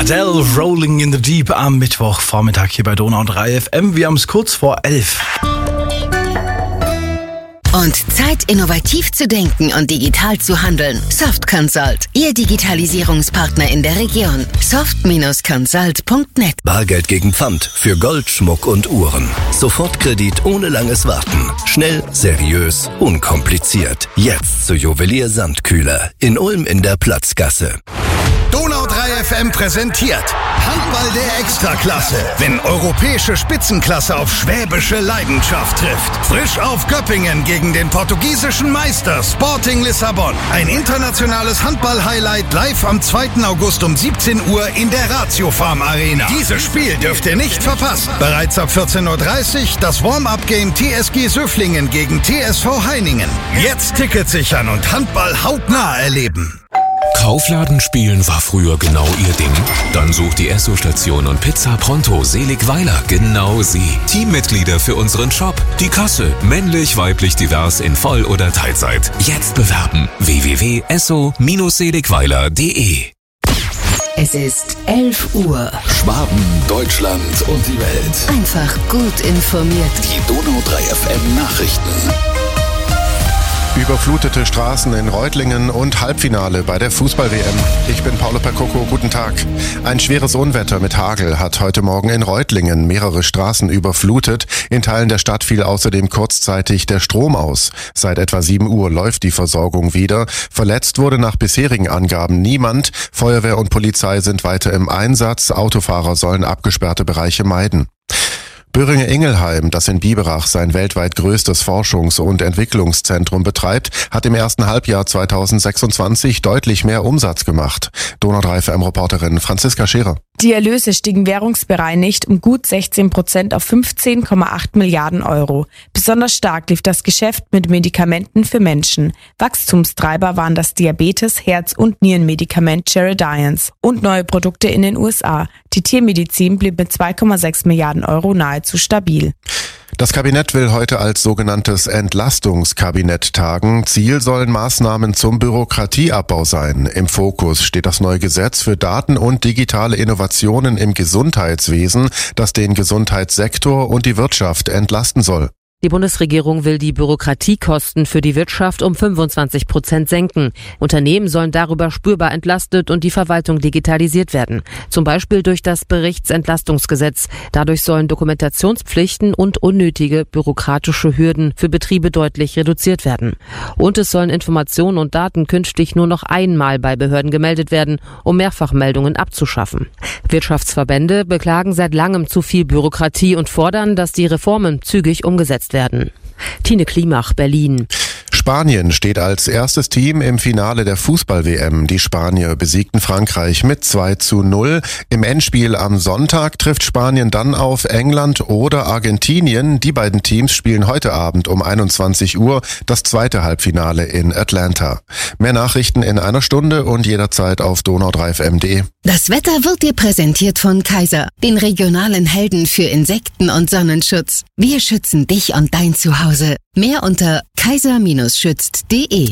Adele, Rolling in the Deep am Mittwochvormittag hier bei Donau 3 FM. Wir haben es kurz vor 11. Und Zeit, innovativ zu denken und digital zu handeln. Soft Consult, Ihr Digitalisierungspartner in der Region. soft-consult.net. Bargeld gegen Pfand für Gold, Schmuck und Uhren. Sofortkredit ohne langes Warten. Schnell, seriös, unkompliziert. Jetzt zu Juwelier Sandkühler in Ulm in der Platzgasse. Donau 3 FM präsentiert Handball der Extraklasse, wenn europäische Spitzenklasse auf schwäbische Leidenschaft trifft. Frisch auf Göppingen gegen den portugiesischen Meister Sporting Lissabon. Ein internationales Handball-Highlight live am 2. August um 17 Uhr in der Ratio Farm Arena. Dieses Spiel dürft ihr nicht verpassen. Bereits ab 14.30 Uhr das Warm-Up-Game TSG Söflingen gegen TSV Heiningen. Jetzt Tickets sichern und Handball hautnah erleben. Kaufladen spielen war früher genau ihr Ding? Dann sucht die Esso-Station und Pizza Pronto Seligweiler genau Sie. Teammitglieder für unseren Shop. Die Kasse. Männlich, weiblich, divers in Voll- oder Teilzeit. Jetzt bewerben. www.esso-seligweiler.de. Es ist 11 Uhr. Schwaben, Deutschland und die Welt. Einfach gut informiert. Die Donau 3 FM Nachrichten. Überflutete Straßen in Reutlingen und Halbfinale bei der Fußball-WM. Ich bin Paolo Percoco, guten Tag. Ein schweres Unwetter mit Hagel hat heute Morgen in Reutlingen mehrere Straßen überflutet. In Teilen der Stadt fiel außerdem kurzzeitig der Strom aus. Seit etwa 7 Uhr läuft die Versorgung wieder. Verletzt wurde nach bisherigen Angaben niemand. Feuerwehr und Polizei sind weiter im Einsatz. Autofahrer sollen abgesperrte Bereiche meiden. Böhringe-Ingelheim, das in Biberach sein weltweit größtes Forschungs- und Entwicklungszentrum betreibt, hat im ersten Halbjahr 2026 deutlich mehr Umsatz gemacht. Donau 3 FM-Reporterin Franziska Scherer. Die Erlöse stiegen währungsbereinigt um gut 16% auf 15,8 Milliarden Euro. Besonders stark lief das Geschäft mit Medikamenten für Menschen. Wachstumstreiber waren das Diabetes-, Herz- und Nierenmedikament Geraldines und neue Produkte in den USA. Die Tiermedizin blieb mit 2,6 Milliarden Euro nahezu stabil. Das Kabinett will heute als sogenanntes Entlastungskabinett tagen. Ziel sollen Maßnahmen zum Bürokratieabbau sein. Im Fokus steht das neue Gesetz für Daten- und digitale Innovationen im Gesundheitswesen, das den Gesundheitssektor und die Wirtschaft entlasten soll. Die Bundesregierung will die Bürokratiekosten für die Wirtschaft um 25% senken. Unternehmen sollen darüber spürbar entlastet und die Verwaltung digitalisiert werden. Zum Beispiel durch das Berichtsentlastungsgesetz. Dadurch sollen Dokumentationspflichten und unnötige bürokratische Hürden für Betriebe deutlich reduziert werden. Und es sollen Informationen und Daten künftig nur noch einmal bei Behörden gemeldet werden, um Mehrfachmeldungen abzuschaffen. Wirtschaftsverbände beklagen seit langem zu viel Bürokratie und fordern, dass die Reformen zügig umgesetzt werden. Tine Klimach, Berlin. Spanien steht als erstes Team im Finale der Fußball-WM. Die Spanier besiegten Frankreich mit 2:0. Im Endspiel am Sonntag trifft Spanien dann auf England oder Argentinien. Die beiden Teams spielen heute Abend um 21 Uhr das zweite Halbfinale in Atlanta. Mehr Nachrichten in einer Stunde und jederzeit auf donau3fm.de. Das Wetter wird dir präsentiert von Kaiser, den regionalen Helden für Insekten- und Sonnenschutz. Wir schützen dich und dein Zuhause. Mehr unter kaiser-schützt.de.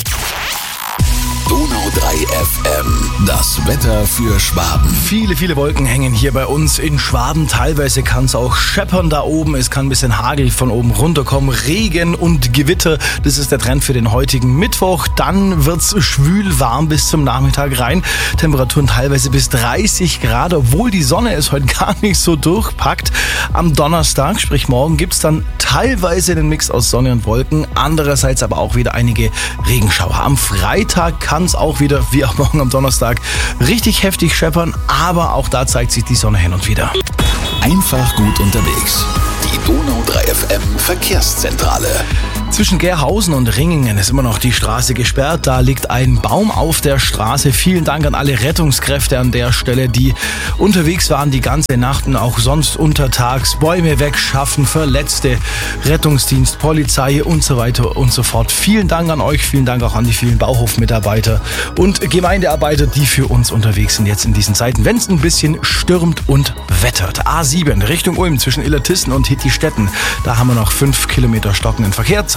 Donau 3 FM, das Wetter für Schwaben. Viele Wolken hängen hier bei uns in Schwaben. Teilweise kann es auch scheppern da oben. Es kann ein bisschen Hagel von oben runterkommen. Regen und Gewitter. Das ist der Trend für den heutigen Mittwoch. Dann wird's schwül warm bis zum Nachmittag rein. Temperaturen teilweise bis 30 Grad, obwohl die Sonne es heute gar nicht so durchpackt. Am Donnerstag, sprich morgen, gibt's dann teilweise den Mix aus Sonne und Wolken. Andererseits aber auch wieder einige Regenschauer. Am Freitag kann es auch wieder, wie auch morgen am Donnerstag, richtig heftig scheppern, aber auch da zeigt sich die Sonne hin und wieder. Einfach gut unterwegs. Die Donau 3 FM Verkehrszentrale. Zwischen Gerhausen und Ringingen ist immer noch die Straße gesperrt. Da liegt ein Baum auf der Straße. Vielen Dank an alle Rettungskräfte an der Stelle, die unterwegs waren die ganze Nacht und auch sonst untertags. Bäume wegschaffen, Verletzte, Rettungsdienst, Polizei und so weiter und so fort. Vielen Dank an euch, vielen Dank auch an die vielen Bauhofmitarbeiter und Gemeindearbeiter, die für uns unterwegs sind jetzt in diesen Zeiten, wenn es ein bisschen stürmt und wettert. A7 Richtung Ulm zwischen Illertissen und Hittistetten. Da haben wir noch 5 Kilometer stockenden Verkehr.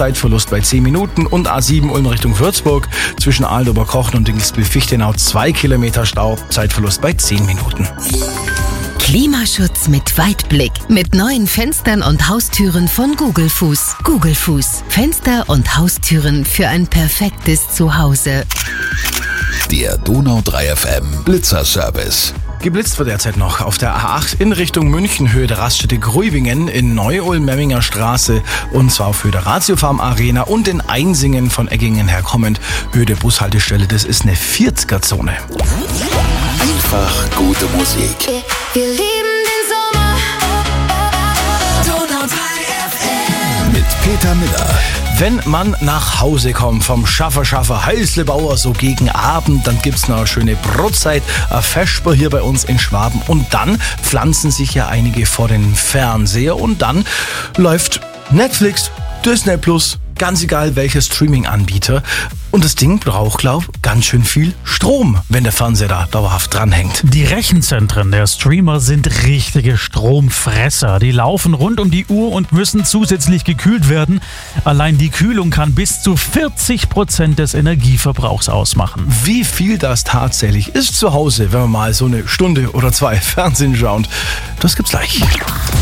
Zeitverlust bei 10 Minuten und A7 Ulm Richtung Würzburg zwischen Aldoberkochen und Dingsbühl-Fichtenau 2 Kilometer Stau, Zeitverlust bei 10 Minuten. Klimaschutz mit Weitblick. Mit neuen Fenstern und Haustüren von Google Fuß. Google Fuß. Fenster und Haustüren für ein perfektes Zuhause. Der Donau 3 FM Blitzerservice. Geblitzt wird derzeit noch auf der A8 in Richtung München, Höhe der Raststätte Gruibingen in Neu-Ulm-Memminger Straße und zwar auf Höhe der Ratiofarm Arena und in Einsingen von Eggingen her kommend, Höhe der Bushaltestelle. Das ist eine 40er-Zone. Einfach gute Musik. Wir lieben den Sommer. Donau 3 FM. Mit Peter Miller. Wenn man nach Hause kommt vom Schaffer Heislebauer so gegen Abend, dann gibt's noch eine schöne Brotzeit, ein Vesper hier bei uns in Schwaben und dann pflanzen sich ja einige vor den Fernseher und dann läuft Netflix, Disney Plus, ganz egal welcher Streaming-Anbieter. Und das Ding braucht, ganz schön viel Strom, wenn der Fernseher da dauerhaft dranhängt. Die Rechenzentren der Streamer sind richtige Stromfresser. Die laufen rund um die Uhr und müssen zusätzlich gekühlt werden. Allein die Kühlung kann bis zu 40% des Energieverbrauchs ausmachen. Wie viel das tatsächlich ist zu Hause, wenn man mal so eine Stunde oder 2 Fernsehen schaut, das gibt's gleich.